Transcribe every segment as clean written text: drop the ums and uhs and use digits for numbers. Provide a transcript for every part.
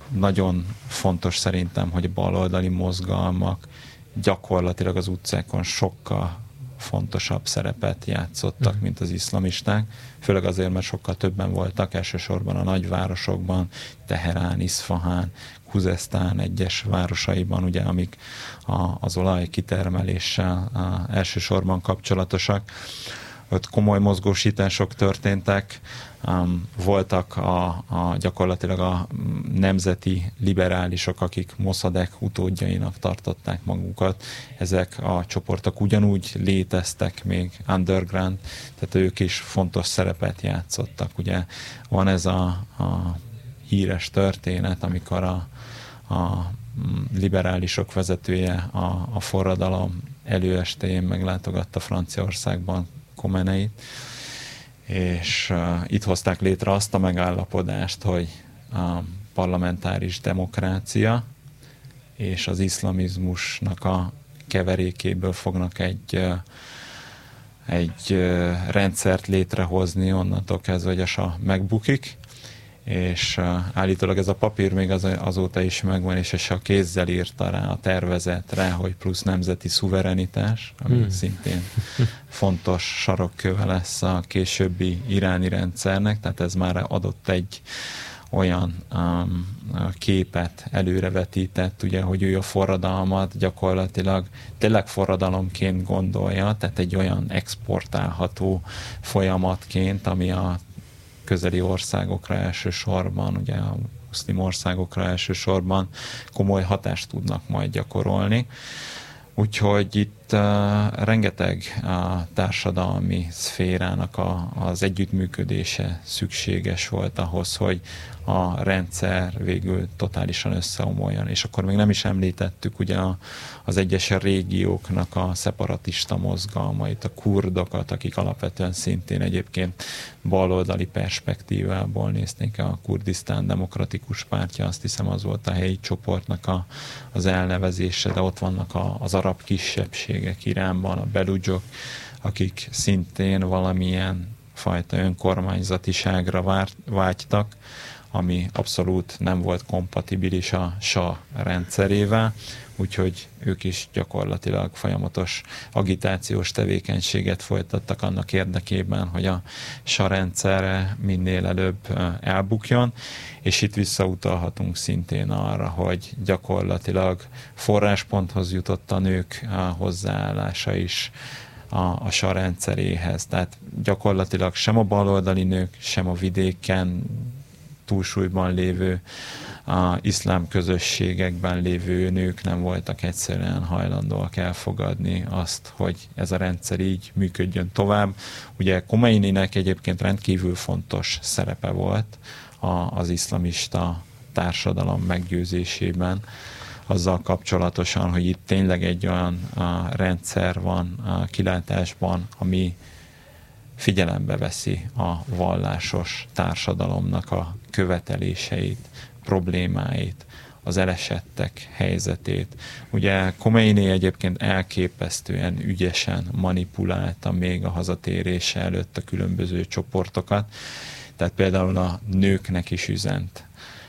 nagyon fontos szerintem, hogy a baloldali mozgalmak gyakorlatilag az utcákon sokkal fontosabb szerepet játszottak, mint az iszlamisták, főleg azért, mert sokkal többen voltak, elsősorban a nagyvárosokban, Teherán, Iszfahán, Khuzesztán egyes városaiban, ugye, amik az olaj kitermeléssel elsősorban kapcsolatosak. Ott komoly mozgósítások történtek, voltak gyakorlatilag a nemzeti liberálisok, akik Mossadegh utódjainak tartották magukat. Ezek a csoportok ugyanúgy léteztek még underground, tehát ők is fontos szerepet játszottak. Ugye van ez a híres történet, amikor a liberálisok vezetője a forradalom előestéjén meglátogatta Franciaországban Khomeneit, és itt hozták létre azt a megállapodást, hogy a parlamentáris demokrácia és az iszlamizmusnak a keverékéből fognak egy rendszert létrehozni onnantól kezdve, hogy a sah megbukik, és állítólag ez a papír még azóta is megvan, és a sah kézzel írta rá a tervezetre, hogy plusz nemzeti szuverenitás, ami szintén fontos sarokköve lesz a későbbi iráni rendszernek, tehát ez már adott egy olyan képet előrevetített, ugye, hogy ő a forradalmat gyakorlatilag tényleg forradalomként gondolja, tehát egy olyan exportálható folyamatként, ami a közeli országokra elsősorban, ugye a muszlim országokra elsősorban komoly hatást tudnak majd gyakorolni. Úgyhogy itt rengeteg társadalmi szférának az együttműködése szükséges volt ahhoz, hogy a rendszer végül totálisan összeomoljon. És akkor még nem is említettük ugye az egyes régióknak a szeparatista mozgalmait, a kurdokat, akik alapvetően szintén egyébként baloldali perspektívából néznék a Kurdisztán Demokratikus Pártja, azt hiszem az volt a helyi csoportnak az elnevezése, de ott vannak az arab kisebbségek Iránban, a beludzsok, akik szintén valamilyen fajta önkormányzatiságra vágytak, ami abszolút nem volt kompatibilis a sah rendszerével, úgyhogy ők is gyakorlatilag folyamatos agitációs tevékenységet folytattak annak érdekében, hogy a sah rendszerre minél előbb elbukjon, és itt visszautalhatunk szintén arra, hogy gyakorlatilag forrásponthoz jutott a nők hozzáállása is a sah rendszeréhez. Tehát gyakorlatilag sem a baloldali nők, sem a vidéken túlsúlyban lévő iszlám közösségekben lévő nők nem voltak egyszerűen hajlandóak elfogadni azt, hogy ez a rendszer így működjön tovább. Ugye Khomeininek egyébként rendkívül fontos szerepe volt az iszlamista társadalom meggyőzésében, azzal kapcsolatosan, hogy itt tényleg egy olyan rendszer van kilátásban, ami figyelembe veszi a vallásos társadalomnak a követeléseit, problémáit, az elesettek helyzetét. Ugye Khomeini egyébként elképesztően ügyesen manipulálta még a hazatérése előtt a különböző csoportokat, tehát például a nőknek is üzent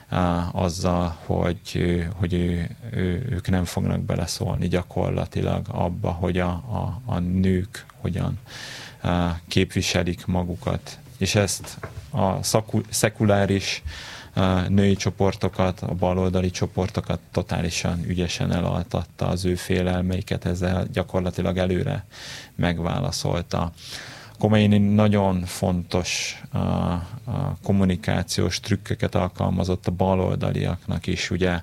azzal, hogy ők nem fognak beleszólni gyakorlatilag abba, hogy a nők hogyan képviselik magukat. És ezt a szekuláris női csoportokat, a baloldali csoportokat totálisan ügyesen elaltatta, az ő félelmeiket ezzel gyakorlatilag előre megválaszolta. Khomeini nagyon fontos kommunikációs trükköket alkalmazott a baloldaliaknak is, ugye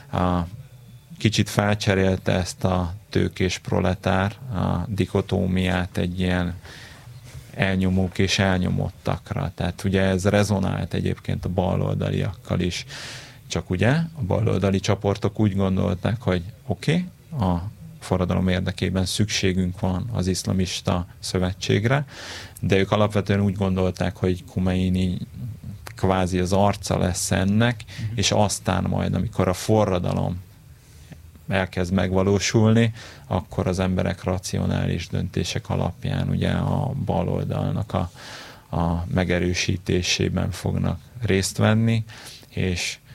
kicsit felcserélte ezt a tőkés proletár dikotómiát egy ilyen elnyomók és elnyomottakra. Tehát ugye ez rezonált egyébként a baloldaliakkal is. Csak ugye a baloldali csoportok úgy gondolták, hogy oké, a forradalom érdekében szükségünk van az iszlamista szövetségre, de ők alapvetően úgy gondolták, hogy Khomeini kvázi az arca lesz ennek, és aztán majd, amikor a forradalom elkezd megvalósulni, akkor az emberek racionális döntések alapján ugye a baloldalnak a megerősítésében fognak részt venni, és